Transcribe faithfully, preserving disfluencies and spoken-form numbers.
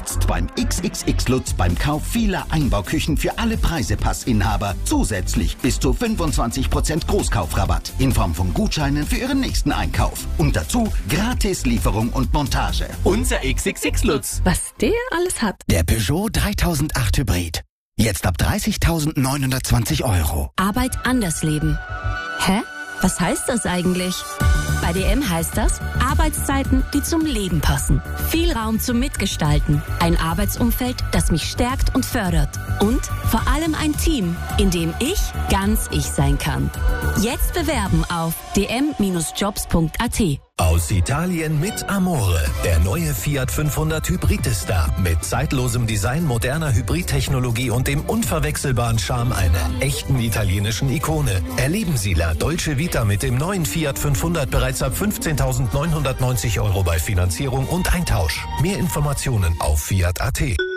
Jetzt beim X X X Lutz beim Kauf vieler Einbauküchen für alle Preisepassinhaber zusätzlich bis zu fünfundzwanzig Prozent Großkaufrabatt in Form von Gutscheinen für Ihren nächsten Einkauf. Und dazu gratis Lieferung und Montage. Unser X X X Lutz. Was der alles hat. Der Peugeot dreitausendacht Hybrid. Jetzt ab dreißigtausendneunhundertzwanzig Euro. Arbeit anders leben. Hä? Was heißt das eigentlich? Bei D M heißt das Arbeitszeiten, die zum Leben passen. Viel Raum zum Mitgestalten. Ein Arbeitsumfeld, das mich stärkt und fördert. Und vor allem ein Team, in dem ich ganz ich sein kann. Jetzt bewerben auf d m Bindestrich jobs punkt a t. Aus Italien mit Amore. Der neue Fiat fünfhundert Hybrid ist da. Mit zeitlosem Design, moderner Hybridtechnologie und dem unverwechselbaren Charme einer echten italienischen Ikone. Erleben Sie La Dolce Vita mit dem neuen Fiat fünfhundert bereits ab fünfzehntausendneunhundertneunzig Euro bei Finanzierung und Eintausch. Mehr Informationen auf fiat punkt a t.